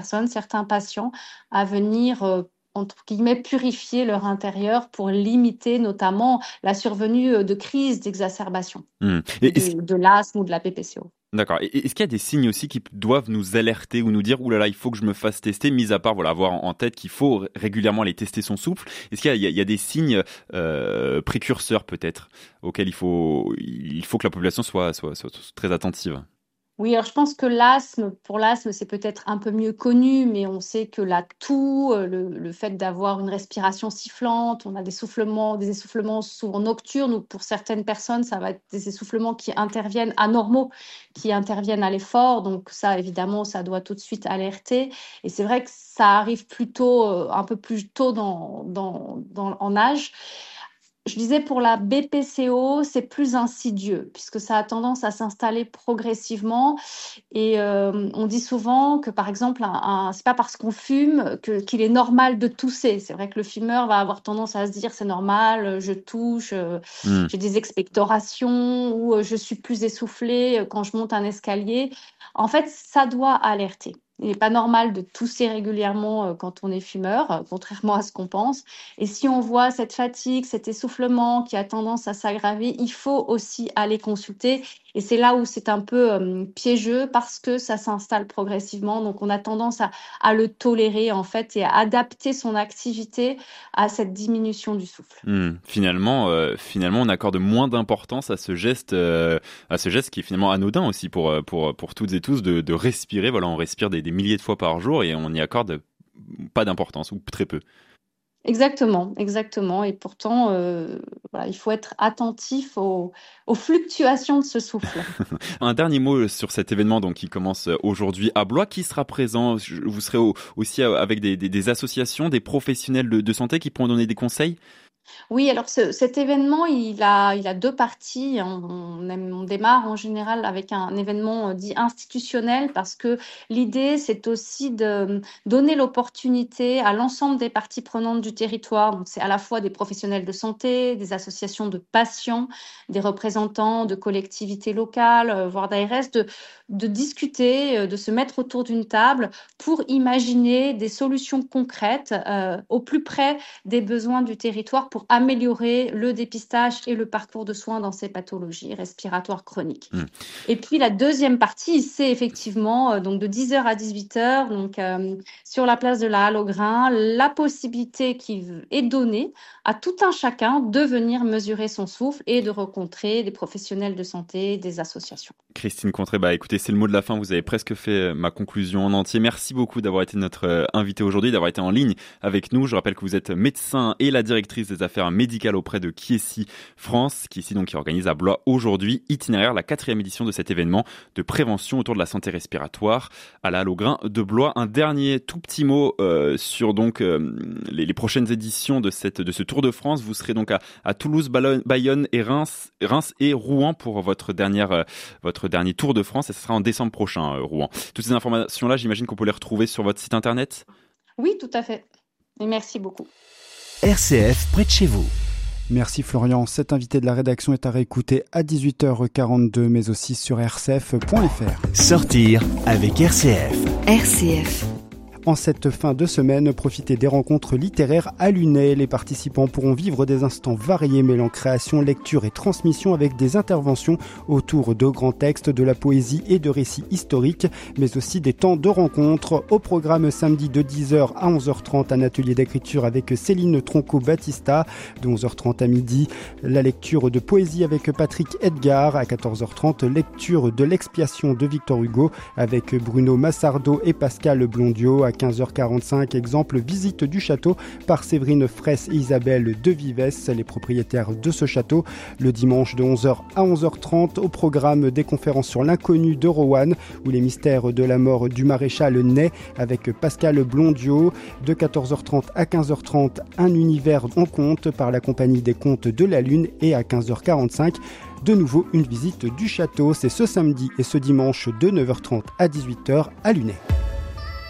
certains patients, à venir, entre guillemets, «purifier» leur intérieur pour limiter notamment la survenue, de crises d'exacerbation Et est-ce de l'asthme ou de la PPCO. D'accord. Et est-ce qu'il y a des signes aussi qui doivent nous alerter ou nous dire: «Ouh là là, il faut que je me fasse tester», mis à part, voilà, avoir en tête qu'il faut régulièrement aller tester son souffle. Est-ce qu'il y a des signes précurseurs peut-être auxquels il faut que la population soit très attentive? Oui, alors je pense que pour l'asthme, c'est peut-être un peu mieux connu, mais on sait que la toux, le fait d'avoir une respiration sifflante, on a des essoufflements souvent nocturnes ou pour certaines personnes, ça va être des essoufflements qui interviennent anormaux, qui interviennent à l'effort. Donc ça, évidemment, ça doit tout de suite alerter et c'est vrai que ça arrive plutôt, un peu plus tôt en âge. Je disais pour la BPCO, c'est plus insidieux puisque ça a tendance à s'installer progressivement et on dit souvent que, par exemple, c'est pas parce qu'on fume qu'il est normal de tousser. C'est vrai que le fumeur va avoir tendance à se dire: «C'est normal, je touche, Mmh. j'ai des expectorations» ou «Je suis plus essoufflé, quand je monte un escalier». En fait, ça doit alerter. Il n'est pas normal de tousser régulièrement, quand on est fumeur, contrairement à ce qu'on pense et si on voit cette fatigue, cet essoufflement qui a tendance à s'aggraver, il faut aussi aller consulter et c'est là où c'est un peu, piégeux parce que ça s'installe progressivement. Donc on a tendance à le tolérer, en fait et à adapter son activité à cette diminution du souffle. Finalement, on accorde moins d'importance à ce geste qui est finalement anodin aussi pour toutes et tous de respirer. Voilà, on respire des milliers de fois par jour et on n'y accorde pas d'importance ou très peu. Exactement, exactement et pourtant, voilà, il faut être attentif aux fluctuations de ce souffle. Un dernier mot sur cet événement donc qui commence aujourd'hui à Blois. Qui sera présent? Vous serez aussi avec des associations, des professionnels de santé qui pourront donner des conseils? Oui, alors cet événement, il a 2 parties. On démarre en général avec un événement, dit institutionnel parce que l'idée, c'est aussi de donner l'opportunité à l'ensemble des parties prenantes du territoire. Donc c'est à la fois des professionnels de santé, des associations de patients, des représentants de collectivités locales, voire d'ARS, de discuter, de se mettre autour d'une table pour imaginer des solutions concrètes, au plus près des besoins du territoire pour améliorer le dépistage et le parcours de soins dans ces pathologies respiratoires chroniques. Hmm. Et puis la deuxième partie, c'est effectivement donc de 10h à 18h, donc sur la place de la Halle aux Grains, la possibilité qui est donnée à tout un chacun de venir mesurer son souffle et de rencontrer des professionnels de santé, des associations. Christine Contré, bah écoutez, c'est le mot de la fin. Vous avez presque fait ma conclusion en entier. Merci beaucoup d'avoir été notre invité aujourd'hui, d'avoir été en ligne avec nous. Je rappelle que vous êtes médecin et la directrice des affaires médicales auprès de Kiesi France, Kiesi donc qui organise à Blois aujourd'hui Itinéraire, la 4e édition de cet événement de prévention autour de la santé respiratoire à la Halle aux Grains de Blois. Un dernier tout petit mot sur donc les prochaines éditions de ce Tour de France. Vous serez donc à Toulouse, Bayonne et Reims et Rouen pour votre dernier Tour de France et ce sera en décembre prochain, Rouen. Toutes ces informations-là, j'imagine qu'on peut les retrouver sur votre site internet? Oui, tout à fait. Et merci beaucoup. RCF près de chez vous. Merci Florian. Cet invité de la rédaction est à réécouter à 18h42, mais aussi sur rcf.fr. Sortir avec RCF. RCF. En cette fin de semaine, profitez des rencontres littéraires à Lunel. Les participants pourront vivre des instants variés mêlant création, lecture et transmission avec des interventions autour de grands textes, de la poésie et de récits historiques, mais aussi des temps de rencontres. Au programme samedi de 10h à 11h30, un atelier d'écriture avec Céline Tronco-Battista. De 11h30 à midi, la lecture de poésie avec Patrick Edgar. À 14h30, lecture de l'expiation de Victor Hugo avec Bruno Massardo et Pascal Blondiot. À 15h45, exemple visite du château par Séverine Fraisse et Isabelle de Vives, les propriétaires de ce château. Le dimanche de 11h à 11h30, au programme des conférences sur l'inconnu de Roanne ou les mystères de la mort du maréchal Ney avec Pascal Blondiot. De 14h30 à 15h30, un univers en conte par la compagnie des contes de la Lune et à 15h45, de nouveau une visite du château. C'est ce samedi et ce dimanche de 9h30 à 18h à Lunay.